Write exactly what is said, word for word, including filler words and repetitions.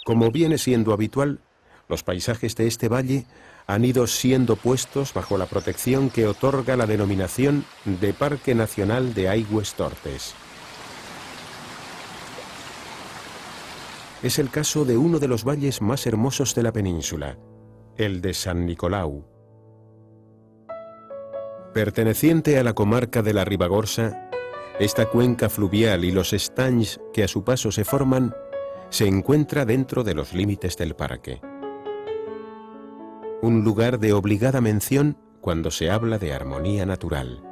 Como viene siendo habitual, los paisajes de este valle han ido siendo puestos bajo la protección que otorga la denominación de Parque Nacional de Aigües Tortes. Es el caso de uno de los valles más hermosos de la península, el de San Nicolau. Perteneciente a la comarca de la Ribagorza, esta cuenca fluvial y los estanys que a su paso se forman se encuentra dentro de los límites del parque. Un lugar de obligada mención cuando se habla de armonía natural.